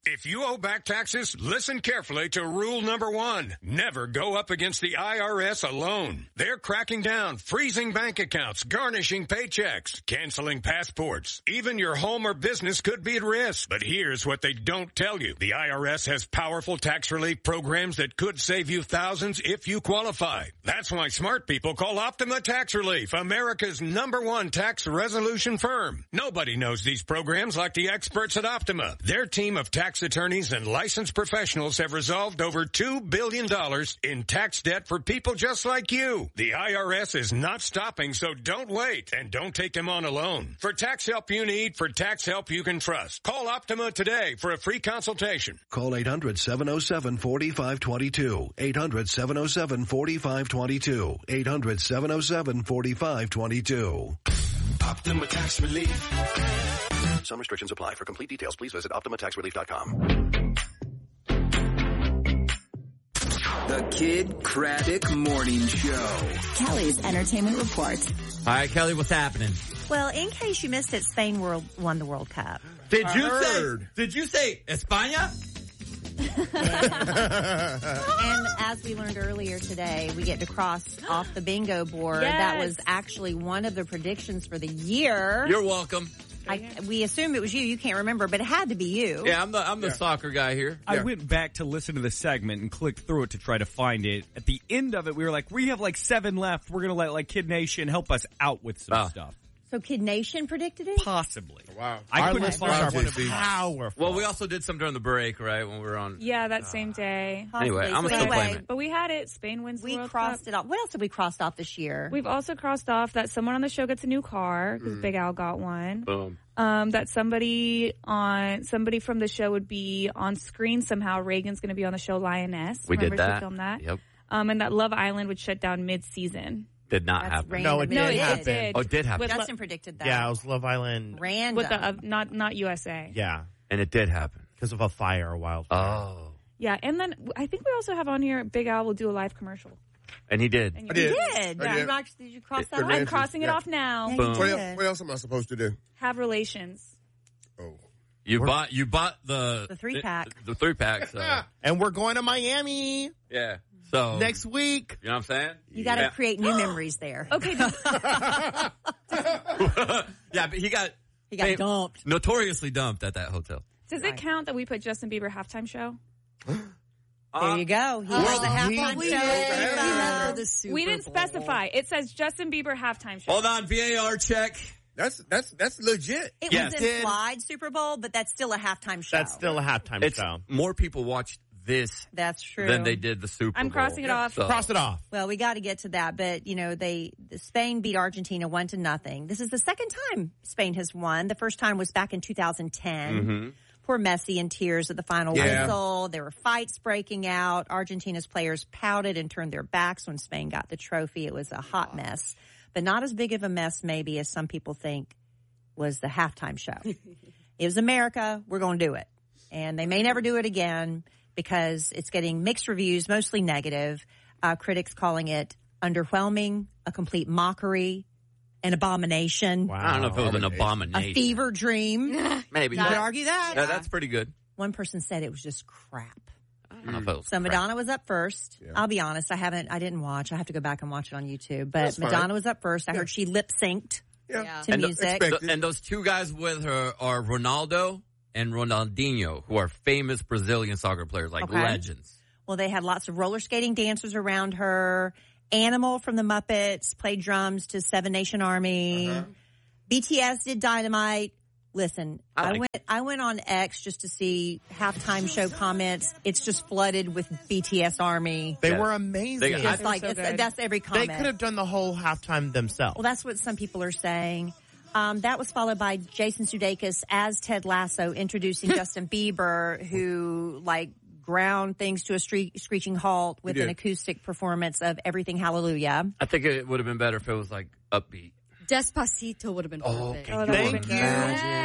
If you owe back taxes, listen carefully to rule number 1. Never go up against the IRS alone. They're cracking down, freezing bank accounts, garnishing paychecks, canceling passports. Even your home or business could be at risk. But here's what they don't tell you. The IRS has powerful tax relief programs that could save you thousands if you qualify. That's why smart people call Optima Tax Relief, America's #1 tax resolution firm. Nobody knows these programs like the experts at Optima. Their team of tax attorneys and licensed professionals have resolved over $2 billion in tax debt for people just like you. The IRS is not stopping, so don't wait and don't take them on alone. For tax help you need, for tax help you can trust, call Optima today for a free consultation. Call 800-707-4522. 800-707-4522. 800-707-4522. Optima Tax Relief. Some restrictions apply. For complete details, please visit OptimaTaxRelief.com. The Kid Kraddick Morning Show. Kelly's Entertainment Report. All right, Kelly, what's happening? Well, in case you missed it, Spain won the World Cup. Did you say España? And as we learned earlier today, we get to cross off the bingo board. Yes. That was actually one of the predictions for the year. You're welcome. We assumed it was you. You can't remember, but it had to be you. Yeah, I'm the soccer guy here. I went back to listen to the segment and clicked through it to try to find it. At the end of it, we were like, we have like 7 left. We're going to let Kid Nation help us out with some stuff. So Kid Nation predicted it? Possibly. Wow. I couldn't find it. Powerful. Well, we also did some during the break, right, when we were on. Yeah, that same day. Anyway, I'm still playing it. But we had it. Spain wins the World Cup. We crossed it off. What else have we crossed off this year? We've also crossed off that someone on the show gets a new car, because Big Al got one. Boom. That somebody from the show would be on screen somehow. Reagan's going to be on the show Lioness. We Remember did that. She filmed that. Yep. And that Love Island would shut down mid-season. Did not happen. No, it did happen. It did. Oh, it did happen. Justin predicted that. Yeah, it was Love Island. Random. With the not USA. Yeah, and it did happen because of a fire, a wildfire. Oh. Yeah, and then I think we also have on here Big Al will do a live commercial. And he did. You did. Did you cross that off? I'm crossing it off now. Yeah, what else am I supposed to do? Have relations. Oh. You bought the 3-pack. The 3-pack. So. And we're going to Miami. Yeah. So next week. You know what I'm saying? You got to create new memories there. Okay. Yeah, but he got dumped. Notoriously dumped at that hotel. Does it count that we put Justin Bieber halftime show? There you go. He was the halftime show. We didn't specify. It says Justin Bieber halftime show. Hold on, VAR check. That's legit. It was in Slide Super Bowl, but that's still a halftime show. That's still a halftime show. More people watched this That's true. than they did the Super Bowl. I'm crossing it off. So. Cross it off. Well, we got to get to that, but Spain beat Argentina 1-0. This is the second time Spain has won. The first time was back in 2010. Mm-hmm. Poor Messi in tears at the final whistle. There were fights breaking out. Argentina's players pouted and turned their backs when Spain got the trophy. It was a hot mess, but not as big of a mess maybe as some people think was the halftime show. It was America. We're going to do it. And they may never do it again because it's getting mixed reviews, mostly negative. Critics calling it underwhelming, a complete mockery, an abomination. Wow. I don't know if it was an abomination. A fever dream. Maybe. You could argue that. Yeah, that's pretty good. One person said it was just crap. I don't know if it was So Madonna was up first. Yeah. I'll be honest, I didn't watch. I have to go back and watch it on YouTube. But Madonna was up first. I heard she lip synced to music. And those two guys with her are Ronaldo and Ronaldinho, who are famous Brazilian soccer players, legends. Well, they had lots of roller skating dancers around her. Animal from the Muppets played drums to Seven Nation Army. BTS did Dynamite. Listen, I went on X just to see halftime show comments. It's just flooded with BTS Army. They were amazing. That's every comment. They could have done the whole halftime themselves. Well, that's what some people are saying. That was followed by Jason Sudeikis as Ted Lasso introducing Justin Bieber, who ground things to a screeching halt with an acoustic performance of Everything Hallelujah. I think it would have been better if it was upbeat. Despacito would have been perfect. Thank you. Yes.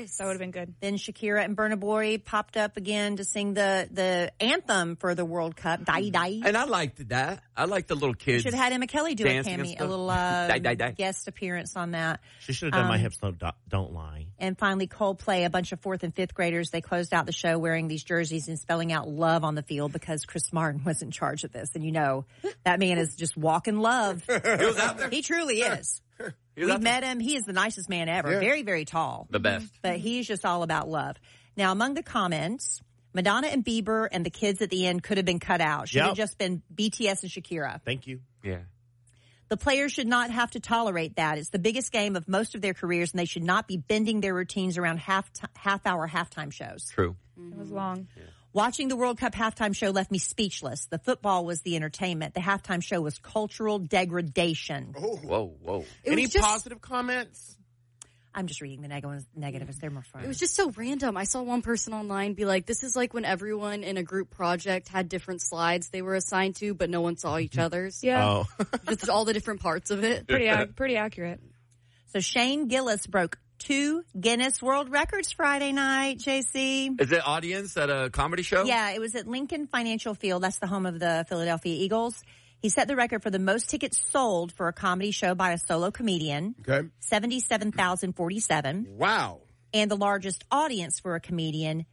That would have been good. Then Shakira and Burna Boy popped up again to sing the anthem for the World Cup, Die Die. And I liked that. I liked the little kids. Should have had Emma Kelly do a little Die, die, die. guest appearance on that. She should have done My Hips Don't Lie. And finally, Coldplay, a bunch of 4th and 5th graders, they closed out the show wearing these jerseys and spelling out love on the field because Chris Martin was in charge of this. And you know, that man is just walking love. He was out there. He truly is. We've met him. He is the nicest man ever. Yeah. Very, very tall. The best. But he's just all about love. Now, among the comments, Madonna and Bieber and the kids at the end could have been cut out. Should have just been BTS and Shakira. Thank you. Yeah. The players should not have to tolerate that. It's the biggest game of most of their careers, and they should not be bending their routines around half-hour halftime shows. True. It was long. Yeah. Watching the World Cup halftime show left me speechless. The football was the entertainment. The halftime show was cultural degradation. Oh. Whoa. Any positive comments? I'm just reading the negatives. They're more fun. It was just so random. I saw one person online be like, this is like when everyone in a group project had different slides they were assigned to, but no one saw each other's. Yeah. Just all the different parts of it. Pretty accurate. So Shane Gillis broke 2 Guinness World Records Friday night, JC. Is it audience at a comedy show? Yeah, it was at Lincoln Financial Field. That's the home of the Philadelphia Eagles. He set the record for the most tickets sold for a comedy show by a solo comedian. Okay. 77,047. Wow. And the largest audience for a comedian,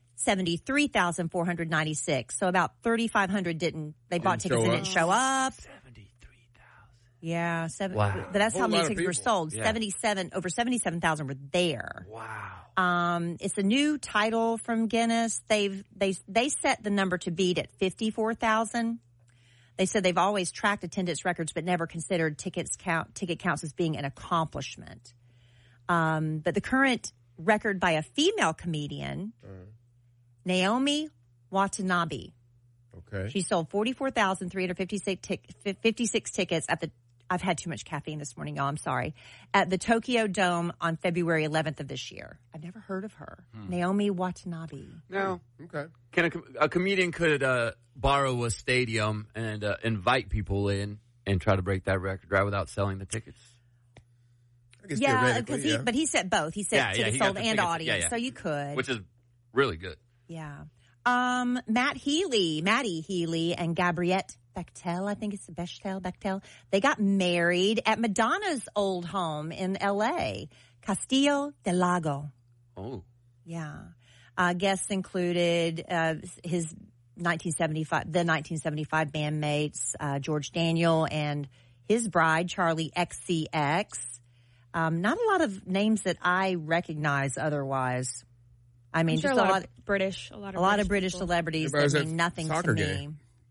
73,496. So about 3,500 they bought tickets and didn't show up. 73,000. Yeah. Wow. But that's how many tickets were people. sold. Yeah. Over 77,000 were there. Wow. It's a new title from Guinness. They set the number to beat at 54,000. They said they've always tracked attendance records, but never considered ticket counts as being an accomplishment. But the current record by a female comedian, Naomi Watanabe. Okay. She sold 44,356 tickets at the. I've had too much caffeine this morning, y'all. I'm sorry. At the Tokyo Dome on February 11th of this year. I've never heard of her. Naomi Watanabe. No. Okay. Can a comedian could borrow a stadium and invite people in and try to break that record right without selling the tickets? I guess Yeah, because he said both. He said tickets sold and audience, so you could. Which is really good. Yeah. Matty Healy and Gabriette Bechtel, I think it's Bechtel. They got married at Madonna's old home in L.A., Castillo del Lago. Oh. Yeah. Guests included his 1975 bandmates, George Daniel and his bride, Charlie XCX. Not a lot of names that I recognize otherwise. I mean, I'm sure just a lot of British celebrities that mean nothing to me.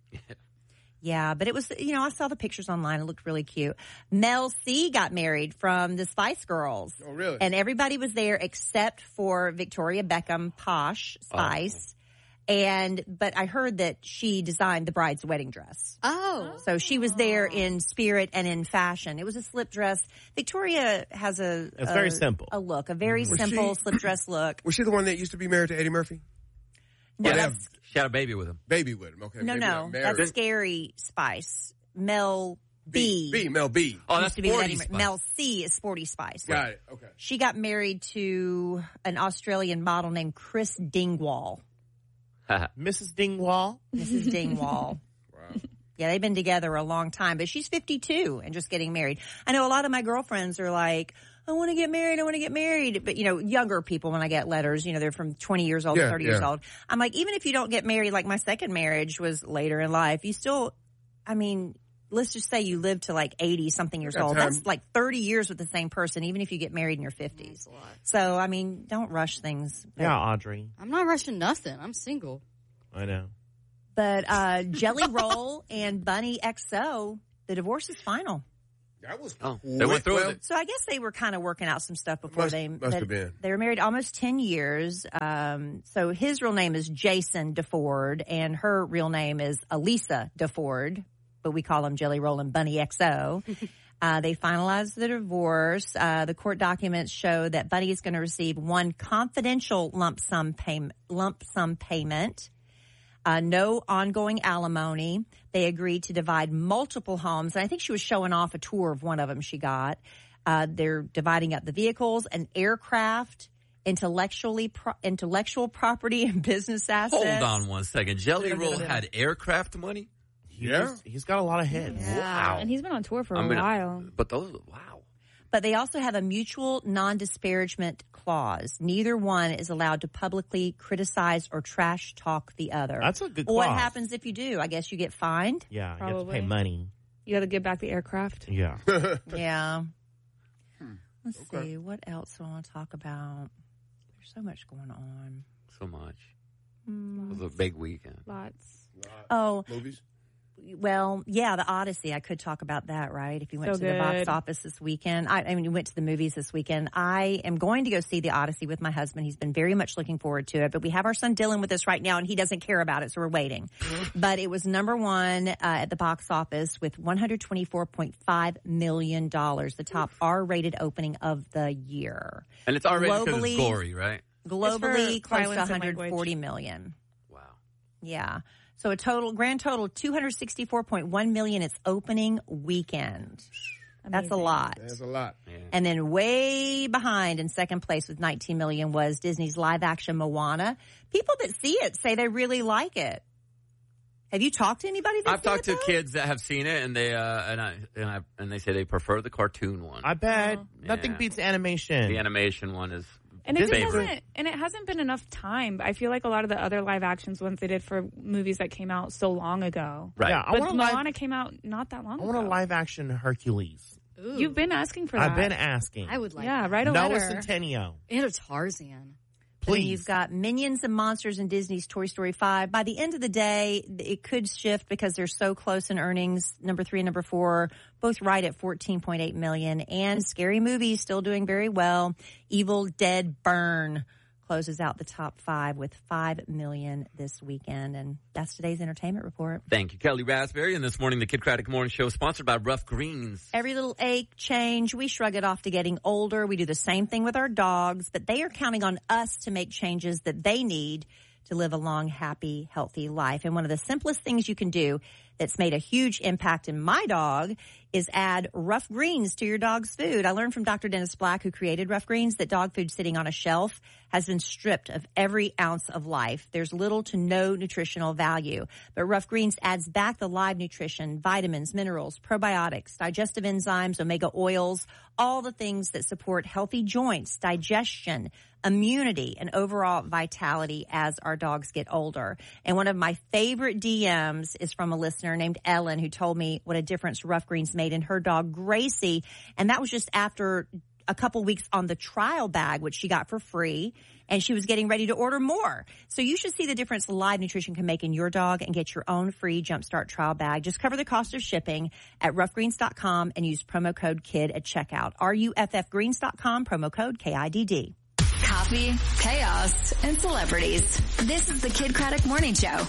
Yeah, but it was, I saw the pictures online. It looked really cute. Mel C got married from the Spice Girls. Oh, really? And everybody was there except for Victoria Beckham, Posh Spice. But I heard that she designed the bride's wedding dress. Oh. So she was there in spirit and in fashion. It was a slip dress. Victoria has It's very simple. a look, a very simple slip dress look. Was she the one that used to be married to Eddie Murphy? No, she had a baby with him. Baby with him. Okay. No. That's Scary Spice. Mel B. Mel B. Oh, that's Sporty Spice. Mel C is Sporty Spice. Got it. Okay. She got married to an Australian model named Chris Dingwall. Mrs. Dingwall? Mrs. Dingwall. Wow. Yeah, they've been together a long time, but she's 52 and just getting married. I know a lot of my girlfriends are like, I want to get married. But, younger people, when I get letters, they're from 20 years old to 30 years old. I'm like, even if you don't get married, like my second marriage was later in life, you still, let's just say you live to like 80 something years old. That's like 30 years with the same person, even if you get married in your 50s. So, don't rush things. Yeah, Audrey. I'm not rushing nothing. I'm single. I know. But Jelly Roll and Bunny XO, the divorce is final. That was they went through it. So I guess they were kind of working out some stuff before must have been. They were married almost 10 years. So his real name is Jason DeFord, and her real name is Elisa DeFord, but we call them Jelly Roll and Bunny XO. They finalized the divorce. The court documents show that Bunny is going to receive one confidential lump sum payment. No ongoing alimony. They agreed to divide multiple homes. And I think she was showing off a tour of one of them she got. They're dividing up the vehicles, an aircraft, intellectual property and business assets. Hold on one second. Jelly Roll had aircraft money? He's got a lot of hits. Yeah. Wow. And he's been on tour for a while. But those, wow. But they also have a mutual non-disparagement clause. Neither one is allowed to publicly criticize or trash talk the other. That's a good clause. What happens if you do? I guess you get fined? Yeah, you have to pay money. You got to give back the aircraft. Yeah. Yeah. Let's see. What else do I want to talk about? There's so much going on. So much. It was a big weekend. Lots. Oh. Movies? Well, yeah, the Odyssey. I could talk about that, right? If you went to the box office this weekend. I mean, you went to the movies this weekend. I am going to go see the Odyssey with my husband. He's been very much looking forward to it. But we have our son Dylan with us right now, and he doesn't care about it, so we're waiting. But it was number one at the box office with $124.5 million, the top R-rated opening of the year. And it's R-rated because it's gory, right? Globally, close to $140 million. Wow. Yeah. So a grand total, $264.1 million its opening weekend. Amazing. That's a lot. That's a lot. Yeah. And then way behind in second place with $19 million was Disney's live action Moana. People that see it say they really like it. Have you talked to anybody that's I've talked to kids that have seen it, and they and they say they prefer the cartoon one. I bet nothing beats animation. The animation one is. And it hasn't been enough time. I feel like a lot of the other live actions ones they did for movies that came out so long ago. Right. Yeah, but Moana came out not that long ago. I want a live action Hercules. Ooh. You've been asking for that. I've been asking. I would like that. that. Write a letter. Noah Centineo. And a Tarzan. Please. You've got Minions and Monsters in Disney's Toy Story 5. By the end of the day, it could shift because they're so close in earnings. Number 3 and number 4, both right at $14.8 million. And Scary Movie still doing very well. Evil Dead Burn closes out the top 5 with $5 million this weekend. And that's today's entertainment report. Thank you, Kelly Raspberry. And this morning, the Kid Craddock Morning Show is sponsored by Rough Greens. Every little ache, change, we shrug it off to getting older. We do the same thing with our dogs, but they are counting on us to make changes that they need to live a long, happy, healthy life. And one of the simplest things you can do that's made a huge impact in my dog is add Rough Greens to your dog's food. I learned from Dr. Dennis Black, who created Rough Greens, that dog food sitting on a shelf has been stripped of every ounce of life. There's little to no nutritional value. But Rough Greens adds back the live nutrition, vitamins, minerals, probiotics, digestive enzymes, omega oils, all the things that support healthy joints, digestion, immunity, and overall vitality as our dogs get older. And one of my favorite DMs is from a listener named Ellen, who told me what a difference Rough Greens made in her dog, Gracie. And that was just after a couple weeks on the trial bag, which she got for free, and she was getting ready to order more. So you should see the difference live nutrition can make in your dog and get your own free Jumpstart trial bag. Just cover the cost of shipping at roughgreens.com and use promo code KID at checkout. RUFFgreens.com, promo code KIDD. Coffee, chaos, and celebrities. This is the Kid Craddock Morning Show.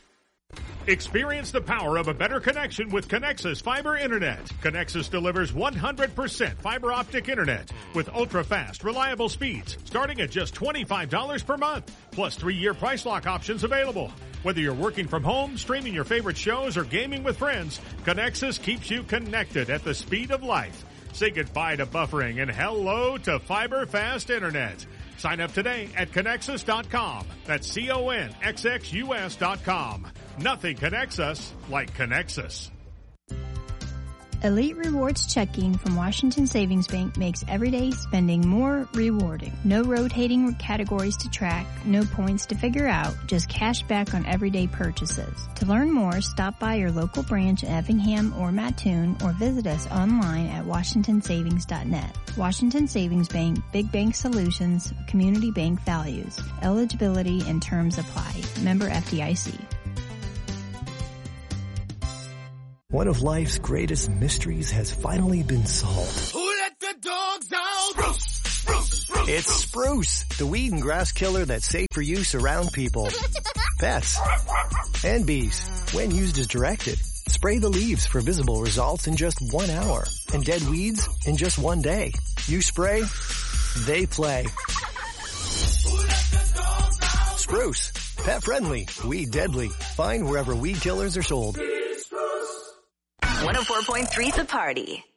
Experience the power of a better connection with Connexus Fiber Internet. Connexus delivers 100% fiber optic internet with ultra-fast, reliable speeds starting at just $25 per month, plus 3-year price lock options available. Whether you're working from home, streaming your favorite shows, or gaming with friends, Connexus keeps you connected at the speed of life. Say goodbye to buffering and hello to fiber fast internet. Sign up today at Connexus.com. That's CONXXUS.com. Nothing connects us like Connexus. Elite Rewards checking from Washington Savings Bank makes everyday spending more rewarding. No rotating categories to track, no points to figure out, just cash back on everyday purchases. To learn more, stop by your local branch in Effingham or Mattoon or visit us online at washingtonsavings.net. Washington Savings Bank, Big Bank Solutions, Community Bank Values. Eligibility and terms apply. Member FDIC. One of life's greatest mysteries has finally been solved. Who let the dogs out? Spruce, Spruce, Spruce. It's Spruce, the weed and grass killer that's safe for use around people, pets, and bees. When used as directed, spray the leaves for visible results in just 1 hour, and dead weeds in just 1 day. You spray, they play. Spruce, pet friendly, weed deadly. Find wherever weed killers are sold. 104.3 The Party.